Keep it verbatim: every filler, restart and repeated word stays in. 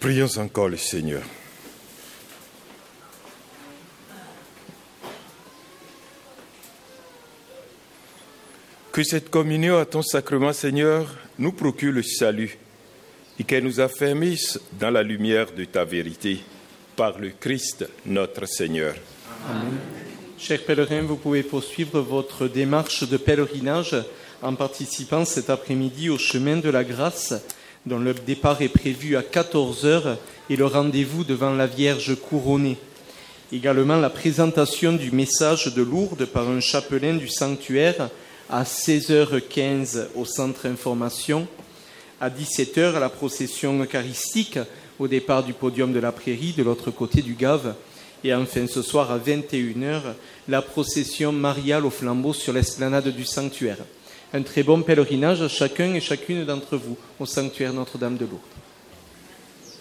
Prions encore le Seigneur. Que cette communion à ton sacrement, Seigneur, nous procure le salut et qu'elle nous affermisse dans la lumière de ta vérité, par le Christ notre Seigneur. Amen. Chers pèlerins, vous pouvez poursuivre votre démarche de pèlerinage en participant cet après-midi au chemin de la grâce, dont le départ est prévu à quatorze heures et le rendez-vous devant la Vierge couronnée. Également la présentation du message de Lourdes par un chapelain du sanctuaire à seize heures quinze au centre information, à dix-sept heures la procession eucharistique au départ du podium de la Prairie de l'autre côté du Gave, et enfin ce soir à vingt et une heures la procession mariale au flambeau sur l'esplanade du sanctuaire. Un très bon pèlerinage à chacun et chacune d'entre vous au sanctuaire Notre-Dame de Lourdes.